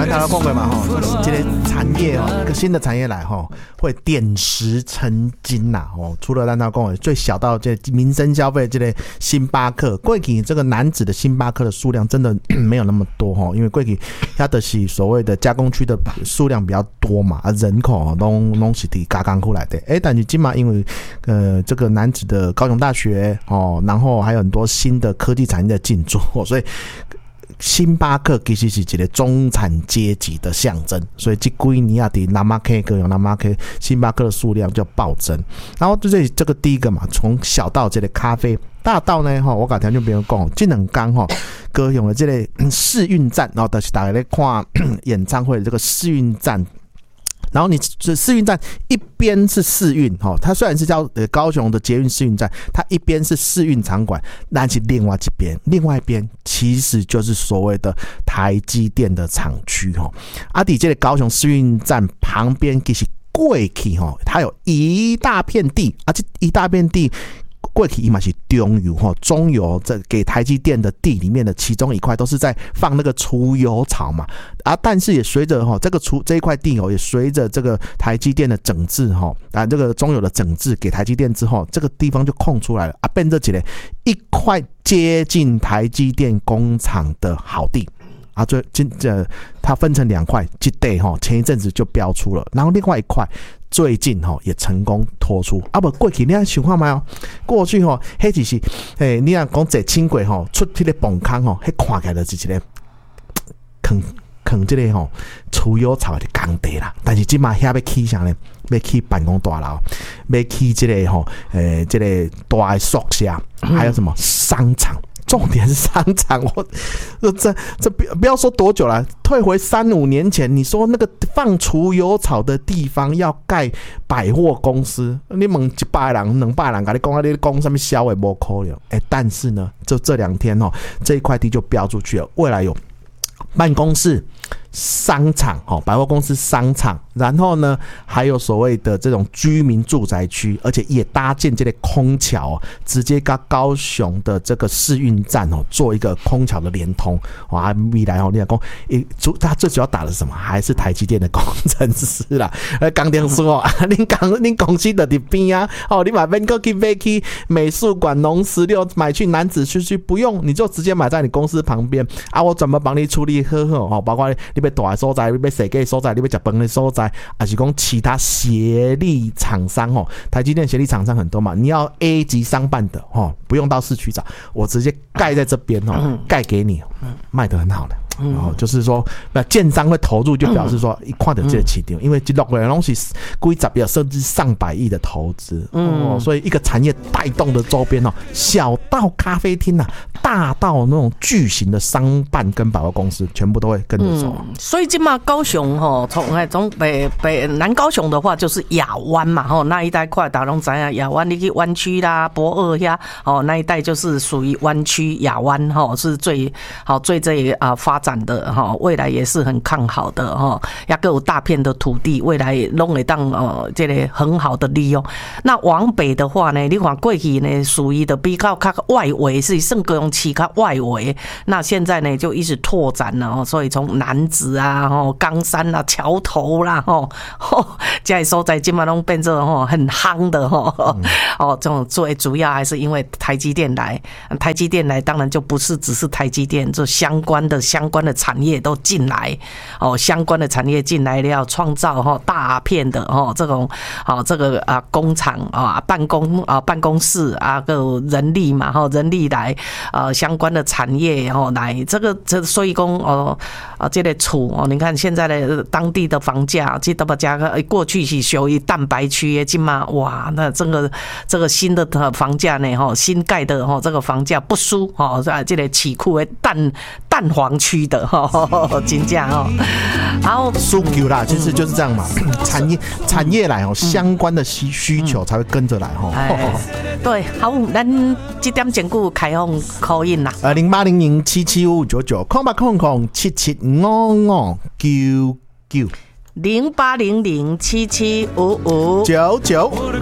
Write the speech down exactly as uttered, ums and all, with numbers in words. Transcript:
刚刚讲过嘛吼，这个产业哦，一个新的产业来吼，会点石成金呐吼。除了咱刚讲的最小到这民生消费这个星巴克，过去这个男子的星巴克的数量真的没有那么多吼，因为过去它的是所谓的加工区的数量比较多嘛，啊人口拢拢是伫加工区来的。哎，但是今嘛因为呃这个男子的高雄大学哦，然后还有很多新的科技产业的进驻，所以。星巴克其实是一个中产阶级的象征，所以这几年啊，在南马 K 跟南马 K 星巴克的数量就暴增。然后这这个第一个嘛，从小到这个咖啡，大到呢哈，我跟听众朋友讲，这两天哈，高雄的这个世运站，然后就是大家在看演唱会的这个世运站。然后你这世运站一边是世运哈，它虽然是叫呃高雄的捷运世运站，它一边是世运场馆，但是另外一边，另外一边其实就是所谓的台积电的厂区哈。啊，在这个高雄世运站旁边，其实过去哈，它有一大片地，啊，这一大片地。过去伊嘛是中油哈，中油这给台积电的地里面的其中一块都是在放那个除油槽嘛啊，但是也随着哈这个除这一块地哦，也随着这个台积电的整治哈啊，这个中油的整治给台积电之后，这个地方就空出来了啊，变成起来一块接近台积电工厂的好地。啊，最今这它分成两块，这地哈前一阵子就标出了，然后另外一块最近哈也成功拖出。啊不，过去你看想看没有？过去哈，迄就是诶，你看讲坐轻轨哈出迄个崩坑哈，迄看起来就是一个坑坑这个吼除油槽的工地啦。但是今嘛遐要起啥呢？要起办公大楼，要起这个吼诶，这个大的宿舍，还有什么商场？重点是商场，我这这不不要说多久了，退回三五年前，你说那个放除油槽的地方要盖百货公司，你问一百人、两百人，跟你讲啊，你讲什么小的不可能。哎，但是呢，就这两天哦，这一块地就标出去了，未来有办公室、商场、百货公司、商场，然后呢，还有所谓的这种居民住宅区，而且也搭建这类空桥，直接跟高雄的这个世运站哦做一个空桥的连通。哇，未来哦，你讲，他最主要打的是什么？还是台积电的工程师啦。呃，钢电说啊，恁公恁公司就伫边啊，哦，你买免个去买去美术馆、农十六买去南子区区，不用，你就直接买在你公司旁边啊，我专门帮你处理好好，包括你要大的所在，你要设计的所在，你要吃饭的所在。还是讲其他协力厂商哦，台积电协力厂商很多嘛，你要 A 级商办的哦，不用到市区找，我直接盖在这边哦，盖给你，卖得很好的。哦，就是说，那建商会投入，就表示说一看到这个起点，因为这六个东西几十亿甚至上百亿的投资，哦，所以一个产业带动的周边哦，小到咖啡厅啊，大到那种巨型的商办跟百货公司，全部都会跟着走。 嗯、所以今嘛高雄吼，从从北北南高雄的话就是亚湾嘛，吼那一带快大拢知啊，亚湾你去湾区啦、博二呀，哦那一带就是属于湾区亚湾吼，是最好最这啊发展。的哈，未来也是很看好的哈，也各有大片的土地，未来拢会当呃这个很好的利用。那往北的话呢，你看过去呢属于的比较较外围，是算高雄市较外围。那现在呢就一直拓展了，所以从楠梓啊、吼冈山啦、桥头啦、吼吼这些所在，基本上拢变成吼很夯的吼哦，这种最主要还是因为台积电来，台积电来，当然就不是只是台积电，就相关的相关。的产业都进来哦，相关的产业进来了，要创造哈大片的哦这种哦这个啊工厂啊办公啊办公室啊个人力嘛哈人力来呃相关的产业哦来这个这所以讲哦啊这个厝哦你看现在的当地的房价，这都不加个过去是属于蛋白区的，今嘛哇那这个这个新的房价呢哈新盖的哈这个房价不输哈这个市区的蛋蛋黄区的哈，真正哦，然后需求啦，其实就是这样嘛，产业产业来哦，相关的需需求才会跟着来哈。 对，好，咱这点整句开放口音啦， 呃，零八零零七七五九九，空八空空七七五五九九， 零八零零七七五五九九。